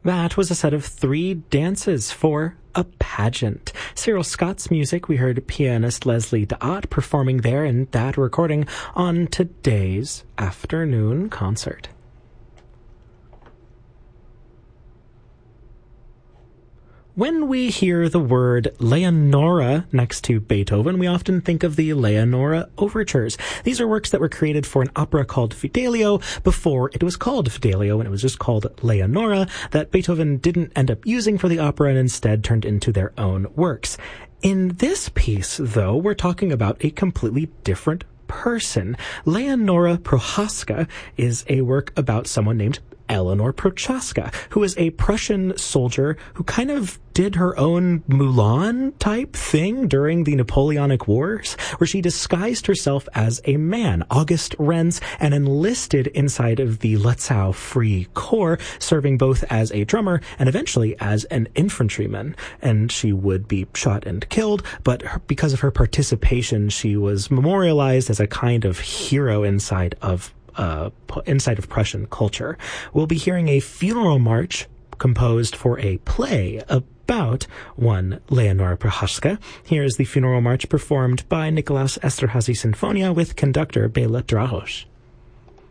That was a set of 3 dances for A Pageant. Cyril Scott's music, we heard pianist Leslie Da'at performing there in that recording on today's afternoon concert. When we hear the word Leonora next to Beethoven, we often think of the Leonora overtures. These are works that were created for an opera called Fidelio before it was called Fidelio, and it was just called Leonora, that Beethoven didn't end up using for the opera and instead turned into their own works. In this piece, though, we're talking about a completely different person. Leonora Prohaska is a work about someone named Eleanor Prochaska, who is a Prussian soldier who kind of did her own Mulan type thing during the Napoleonic Wars, where she disguised herself as a man, August Renz, and enlisted inside of the Letsau Free Corps, serving both as a drummer and eventually as an infantryman. And she would be shot and killed, but because of her participation, she was memorialized as a kind of hero inside of Prussian culture. We'll be hearing a funeral march composed for a play about one Leonora Prohaska. Here is the funeral march performed by Nikolaus Esterházy Sinfonia with conductor Béla Drahos.